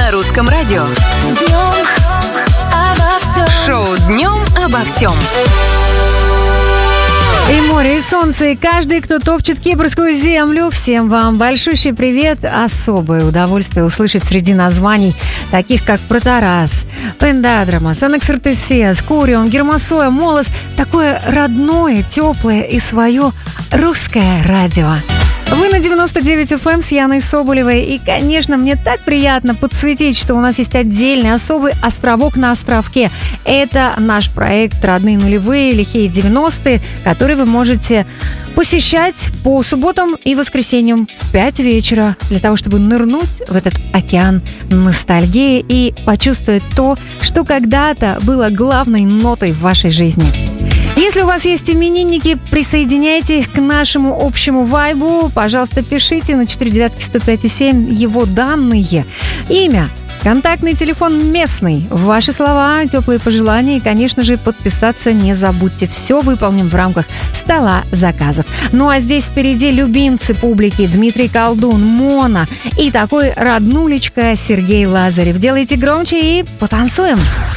на русском радио. Днем обо всем. Шоу «Днем обо всем». И море, и солнце, и каждый, кто топчет кипрскую землю, всем вам большущий привет. Особое удовольствие услышать среди названий, таких как Протарас, Пендадромас, Анаксартесия, Скурион, Гермосоя, Молос, такое родное, теплое и свое русское радио. Вы на 99 FM с Яной Соболевой. И, конечно, мне так приятно подсветить, что у нас есть отдельный особый островок на островке. Это наш проект «Родные нулевые, лихие 90-е», который вы можете посещать по субботам и воскресеньям в 5 вечера для того, чтобы нырнуть в этот океан ностальгии и почувствовать то, что когда-то было главной нотой в вашей жизни. Если у вас есть именинники, присоединяйте их к нашему общему вайбу. Пожалуйста, пишите на 499-105-7 его данные. Имя, контактный телефон местный, ваши слова, теплые пожелания и, конечно же, подписаться не забудьте. Все выполним в рамках стола заказов. Ну а здесь впереди любимцы публики: Дмитрий Колдун, Мона и такой роднулечка Сергей Лазарев. Делайте громче и потанцуем.